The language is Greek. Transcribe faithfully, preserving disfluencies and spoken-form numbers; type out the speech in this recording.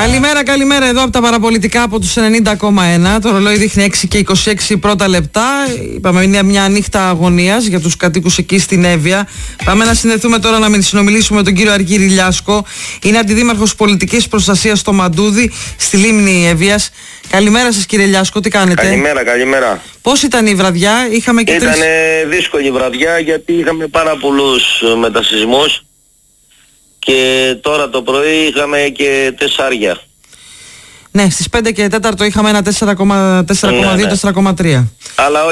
Καλημέρα, καλημέρα εδώ από τα παραπολιτικά από τους ενενήντα κόμμα ένα. Το ρολόι δείχνει έξι και είκοσι έξι πρώτα λεπτά. Είπαμε είναι μια νύχτα αγωνίας για τους κατοίκους εκεί στην Εύβοια. Πάμε να συνδεθούμε τώρα να συνομιλήσουμε με τον κύριο Αργύρη Λιάσκο. Είναι αντιδήμαρχος πολιτικής προστασίας στο Μαντούδι, στη λίμνη Εύβοιας. Καλημέρα σας κύριε Λιάσκο, τι κάνετε? Καλημέρα, καλημέρα. Πώς ήταν η βραδιά? Είχαμε και Ήτανε τρεις... δύσκολη βραδιά γιατί είχαμε πάρα πολλούς μετασυσμούς και τώρα το πρωί είχαμε και τεσσάρια. Ναι, στις πέντε και τέσσερα είχαμε ένα τέσσερα κόμμα δύο, τέσσερα κόμμα τρία. Αλλά